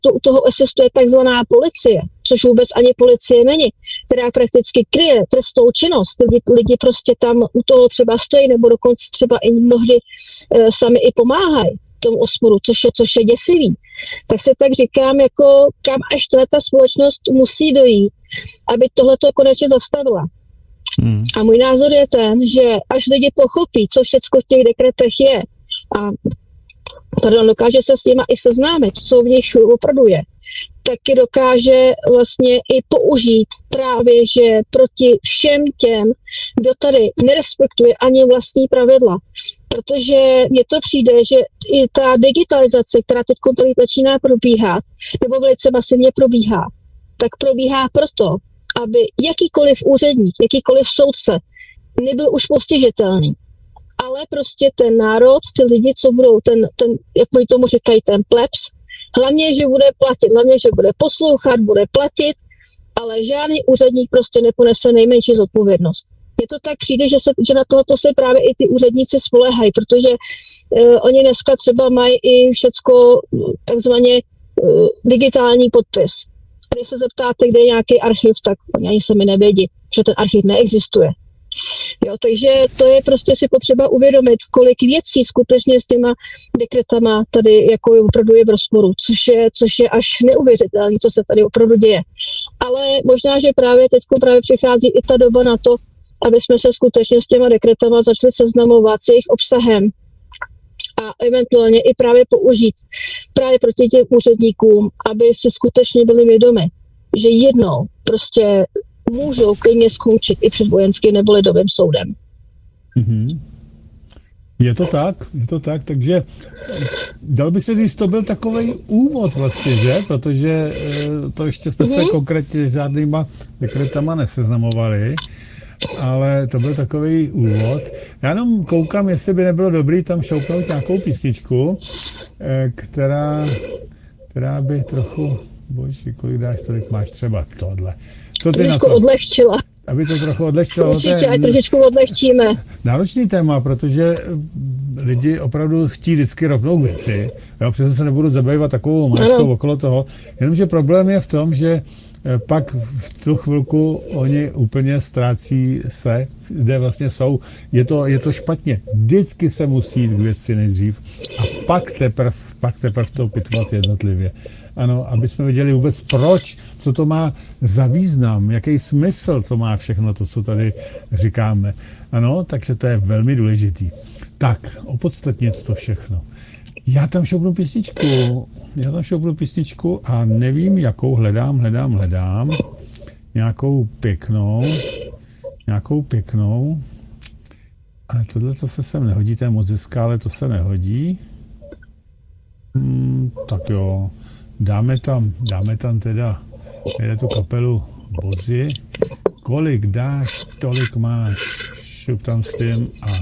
u toho existuje takzvaná policie, což vůbec ani policie není, která prakticky kryje trestnou činnost. Lidi prostě tam u toho třeba stojí, nebo dokonce třeba i mnohdy sami i pomáhají tomu osporu, což je děsivý. Tak se tak říkám, jako kam až ta společnost musí dojít, aby tohleto konečně zastavila. A můj názor je ten, že až lidi pochopí, co všecko v těch dekretech je, a dokáže se s nima i seznámit, co v nich opravdu je, taky dokáže vlastně i použít právě, že proti všem těm, kdo tady nerespektuje ani vlastní pravidla. Protože mně to přijde, že i ta digitalizace, která teď tady začíná probíhat, nebo velice masivně probíhá, tak probíhá proto, aby jakýkoliv úředník, jakýkoliv soudce nebyl už postižitelný. Ale prostě ten národ, ty lidi, co budou, ten jak oni tomu říkají, ten plebs, hlavně, že bude platit, hlavně, že bude poslouchat, bude platit, ale žádný úředník prostě neponese nejmenší zodpovědnost. Mně to tak přijde, že na tohoto se právě i ty úředníci spoléhají, protože oni dneska třeba mají i všecko takzvaně digitální podpis. Když se zeptáte, kde je nějaký archiv, tak oni ani se mi nevědí, že ten archiv neexistuje. Jo, takže to je prostě si potřeba uvědomit, kolik věcí skutečně s těma dekretama tady jako opravdu je v rozporu, což je až neuvěřitelné, co se tady opravdu děje. Ale možná, že právě teď přichází i ta doba na to, aby jsme se skutečně s těma dekretama začali seznamovat s jejich obsahem a eventuálně i právě použít právě proti těm úředníkům, aby si skutečně byli vědomi, že jednou prostě můžou klidně skončit i před vojenským nebo lidovým soudem. Mm-hmm. Je to tak, takže dal by se říct, to byl takovej úvod vlastně, že? Protože to ještě jsme se konkrétně žádnýma dekretama neseznamovali, ale to byl takový úvod. Já jenom koukám, jestli by nebylo dobrý tam šoupnout nějakou písničku, která by trochu, boží, kolik dáš, tolik máš třeba tohle. Co ty na to? Odlehčila. Aby to trochu odlehčilo. Určitě, ať trošičku odlehčíme. Náročný téma, protože lidi opravdu chtí vždycky rovnou věci. Jo, přesně se nebudu zabývat takovou máskou okolo toho. Jenomže problém je v tom, že pak v tu chvilku oni úplně ztrácí se, kde vlastně jsou. Je to špatně. Vždycky se musí jít k věci nejdřív a pak teprve to pitvat jednotlivě. Ano, aby jsme věděli vůbec proč, co to má za význam, jaký smysl to má všechno to, co tady říkáme. Ano, takže to je velmi důležitý. Tak, opodstatnit to všechno. Já tam šoupnu písničku a nevím, jakou hledám. Nějakou pěknou. Ale tohle to se sem nehodí, to je moc hezká, ale to se nehodí. Tak jo, dáme tam teda tu kapelu Bozi. Kolik dáš, tolik máš. Šup tam s tím a